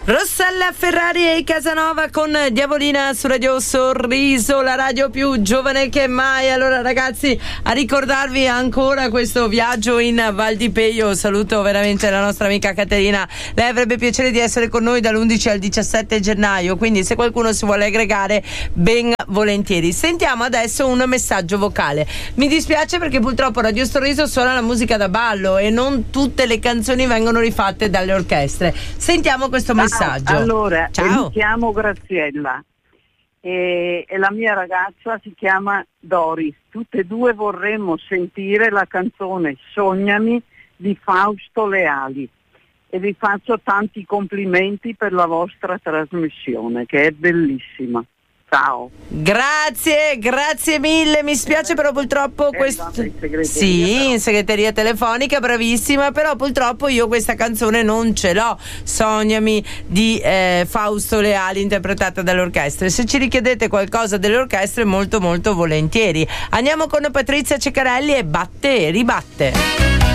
Rossella Ferrari e Casanova con Diavolina su Radio Sorriso, la radio più giovane che mai. Allora ragazzi, a ricordarvi ancora questo viaggio in Val di Peio. Saluto veramente la nostra amica Caterina, lei avrebbe piacere di essere con noi dall'11 al 17 gennaio, quindi se qualcuno si vuole aggregare ben volentieri. Sentiamo adesso un messaggio vocale. Mi dispiace perché purtroppo Radio Sorriso suona la musica da ballo e non tutte le canzoni vengono rifatte dalle orchestre. Sentiamo questo messaggio. Allora, ciao. mi chiamo Graziella e la mia ragazza si chiama Doris. Tutte e due vorremmo sentire la canzone Sognami di Fausto Leali e vi faccio tanti complimenti per la vostra trasmissione che è bellissima. Ciao. Grazie mille. Mi spiace però purtroppo in segreteria telefonica, bravissima, però purtroppo io questa canzone non ce l'ho. Sognami di Fausto Leali, interpretata dalle orchestre. Se ci richiedete qualcosa delle orchestre, molto molto volentieri. Andiamo con Patrizia Ceccarelli e Batte e ribatte.